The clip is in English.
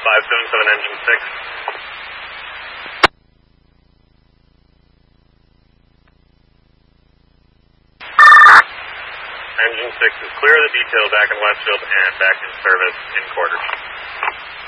577 engine 6. Engine 6 is clear of the detail back in left field and back in service in quarters.